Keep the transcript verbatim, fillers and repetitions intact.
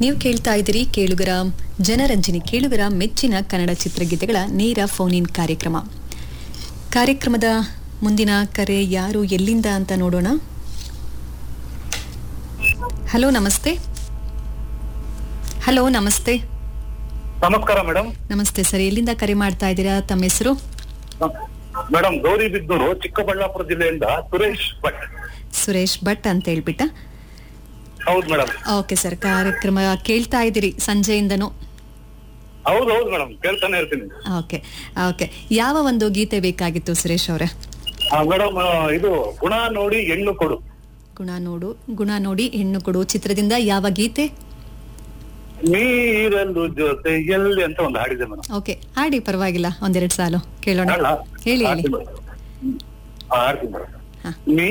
ನೀವು ಕೇಳ್ತಾ ಇದ್ದೀರಿ ಕೇಳುಗರ ಜನರಂಜನಿ ಕೇಳುಗರ ಮೆಚ್ಚಿನ ಕನ್ನಡ ಚಿತ್ರಗೀತೆಗಳ ನೇರ ಫೋನ್ ಇನ್ ಕಾರ್ಯಕ್ರಮ. ಕಾರ್ಯಕ್ರಮದ ಮುಂದಿನ ಕರೆ ಯಾರು ಎಲ್ಲಿಂದ ಅಂತ ನೋಡೋಣ. ಹಲೋ ನಮಸ್ತೆ. ಹಲೋ ನಮಸ್ತೆ. ನಮಸ್ಕಾರ ಮೇಡಮ್. ನಮಸ್ತೆ ಸರ್, ಎಲ್ಲಿಂದ ಕರೆ ಮಾಡ್ತಾ ಇದ್ದೀರಾ? ತಮ್ಮ ಹೆಸರು? ಮೇಡಮ್ ಗೌರಿಬಿದನೂರು, ಚಿಕ್ಕಬಳ್ಳಾಪುರ ಜಿಲ್ಲೆಯಿಂದ ಸುರೇಶ್ ಭಟ್. ಸುರೇಶ್ ಭಟ್ ಅಂತ ಹೇಳ್ಬಿಟ್ಟ. ಹೌದು ಮೇಡಮ್. ಓಕೆ ಸರ್, ಕಾರ್ಯಕ್ರಮ ಕೇಳ್ತಾ ಇದ್ದೀರಿ ಸಂಜೆಯಿಂದನೂ? ಹೌದು ಹೌದು ಮೇಡಮ್, ಕೇಳ್ತಾನೆ ಇರ್ತೀನಿ. ಓಕೆ ಓಕೆ ಯಾವ ಒಂದು ಗೀತೆ ಬೇಕಾಗಿತ್ತು ಸುರೇಶ್ ಅವರೇ? ಮೇಡಮ್ ಇದು ಗುಣ ನೋಡಿ ಹೆಣ್ಣು ಕೊಡು. ಗುಣ ನೋಡು ಗುಣ ನೋಡಿ ಹೆಣ್ಣು ಕೊಡು ಚಿತ್ರದಿಂದ ಯಾವ ಗೀತೆ? ನೀರಲ್ಲು ಜೊತೆ ಎಲ್ಲಿ ಅಂತ ಒಂದು ಹಾಡಿದೆ ಮೇಡಮ್. ಓಕೆ, ಹಾಡಿ, ಪರವಾಗಿಲ್ಲ, ಒಂದೆರಡು ಸಾಲು ಕೇಳೋಣ. ಹೇಳಿ ಹೇಳಿ. ಹಾಡ್ತೀನಿ ಮೇಡಮ್. ಹಾ. ನೀ